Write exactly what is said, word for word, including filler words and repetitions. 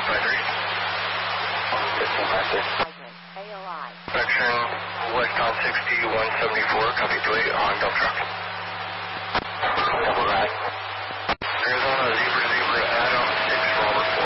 five three. fifteen five three. A O I. Direction west on sixty, one seventy-four, copy two eight on dump truck.